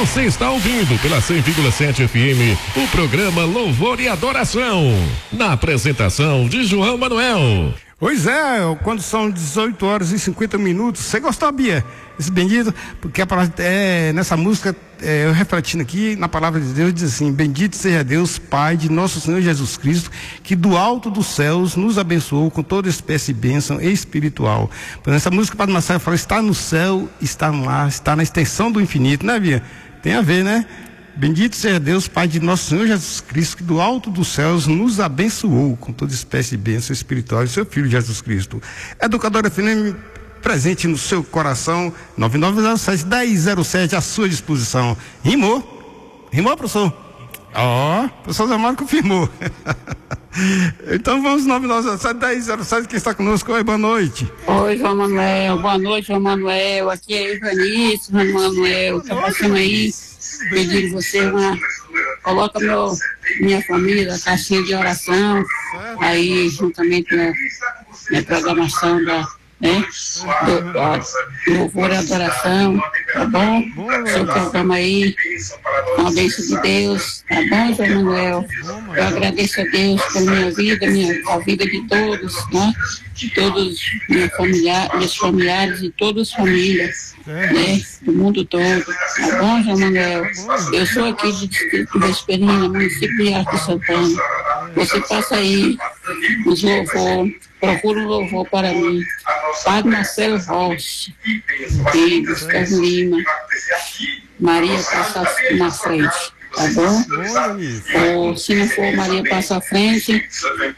Você está ouvindo pela 100,7 FM o programa Louvor e Adoração. Na apresentação de João Manuel. Pois é, quando são 18 horas e 50 minutos. Você gostou, Bia? Esse bendito, porque a palavra, nessa música, eu refletindo aqui na palavra de Deus, diz assim: bendito seja Deus, Pai de nosso Senhor Jesus Cristo, que do alto dos céus nos abençoou com toda espécie de bênção espiritual. Nessa música, o Padre Marcelo fala: está no céu, está no ar, está na extensão do infinito, né, Bia? Tem a ver, né? Bendito seja Deus, Pai de nosso Senhor Jesus Cristo, que do alto dos céus nos abençoou com toda espécie de bênção espiritual em seu Filho Jesus Cristo. Educadora FM, presente no seu coração, 9907-1007 à sua disposição. Rimou? Rimou, professor? Ó, professor Zé Mário confirmou. Então vamos, 9907-1007, quem está conosco. Oi, boa noite. Oi, João Manuel, boa noite, João Manuel. Aqui é Ivanice, João Manuel. Tá passando aí, pedindo você coloca minha família, a caixinha de oração, aí juntamente na programação do louvor e adoração, tá bom? Seu programa aí, com a bênção de Deus, tá bom, João Manuel? Eu agradeço a Deus pela minha vida, a vida de todos, né? De todos meus familiares e todas as famílias, né? Do mundo todo, tá bom, João Manuel? Eu sou aqui de Distrito Vesperina, município de Arte Santana. Você passa aí os louvor, procura um louvor para mim. Padre Marcelo Rossi, Gustavo Lima, Maria passa na frente, tá bom? Ou se não for Maria passa à frente,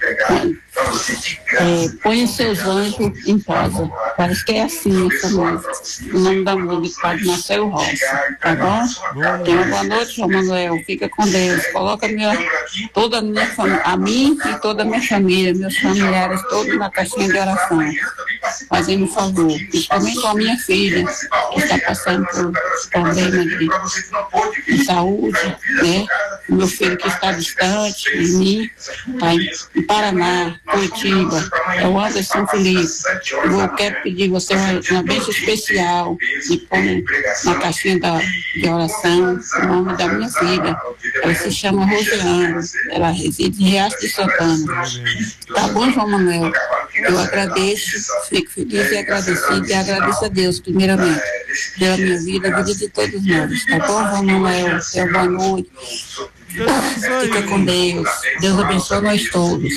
ponha seus anjos em casa. Parece que é assim essa música. O nome da música, Padre Marcelo Rossi, tá bom? Tenha uma boa noite, João Manuel. Fica com Deus. Coloca toda a minha família, a mim e toda a minha família, meus familiares todos na caixinha de oração. Fazendo um favor, principalmente com a minha filha, que está passando por problemas de saúde, né? O meu filho que está distante de mim, está em Paraná, Curitiba, é o Anderson Felipe. Eu quero pedir você uma bênção especial e põe na caixinha de oração o nome da minha filha. Ela se chama Rosiane, ela reside em Riacho de Santana. Tá bom, João Manuel? Eu agradeço, fico feliz e agradecido, e agradeço a Deus, primeiramente, pela minha vida, a vida de todos nós. Tá bom, João Manuel? Tenha boa noite. Fica com Deus. Deus abençoe nós todos.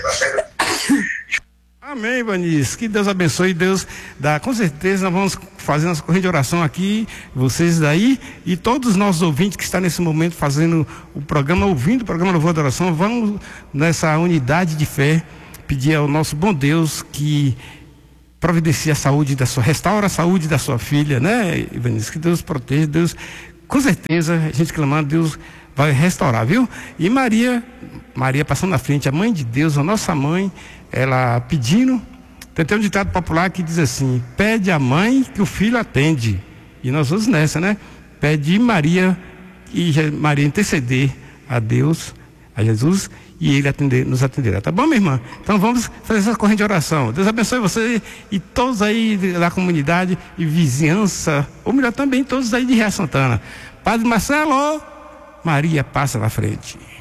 Amém, Vanice. Que Deus abençoe. Deus dá. Com certeza nós vamos fazer nossa corrente de oração aqui, vocês daí e todos os nossos ouvintes que estão nesse momento fazendo o programa, ouvindo o programa Louvor e Adoração. Vamos nessa unidade de fé pedir ao nosso bom Deus que providencie a saúde restaura a saúde da sua filha, né, Vanice? Que Deus proteja, Deus, com certeza, a gente clamando, Deus vai restaurar, viu? E Maria passando na frente, a mãe de Deus, a nossa mãe, ela pedindo. Tem um ditado popular que diz assim: pede a mãe que o filho atende. E nós vamos nessa, né? Pede Maria, e Maria interceder a Deus, a Jesus, e ele nos atenderá. Tá bom, minha irmã? Então vamos fazer essa corrente de oração. Deus abençoe você e todos aí da comunidade e vizinhança, ou melhor também, todos aí de Riacho Santana. Padre Marcelo, Maria passa na frente.